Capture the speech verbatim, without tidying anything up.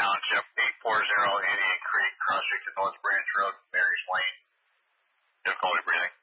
Township, eight four zero Indian Creek, cross street to North Branch Road, Mary's Lane. Difficulty breathing.